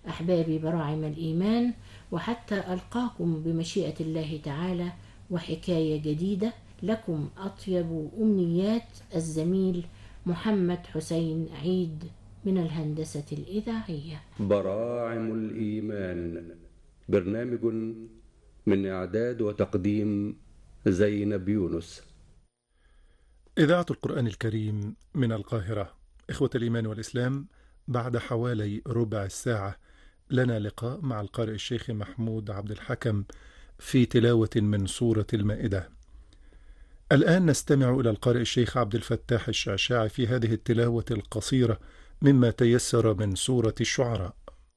أحبابي براعم الإيمان، وحتى ألقاكم بمشيئة الله تعالى وحكاية جديدة. لكم أطيب أمنيات الزميل محمد حسين عيد من الهندسة الإذاعية. براعم الإيمان، برنامج من إعداد وتقديم زينب يونس. إذاعة القرآن الكريم من القاهرة. إخوة الإيمان والإسلام، بعد حوالي ربع الساعة لنا لقاء مع القارئ الشيخ محمود عبد الحكم في تلاوة من سورة المائدة. الآن نستمع إلى القارئ الشيخ عبد الفتاح الشعشاعي في هذه التلاوة القصيرة مما تيسر من سورة الشعراء.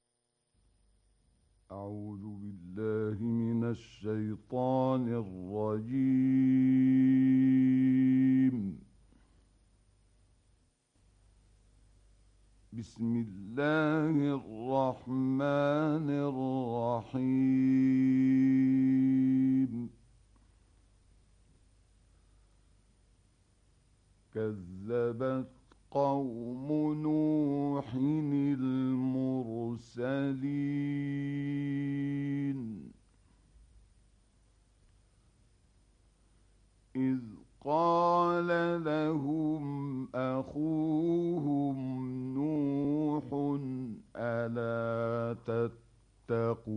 أعوذ بالله من الشيطان الرجيم. بسم الله الرحمن الرحيم. كذبت قوم نوح المرسلين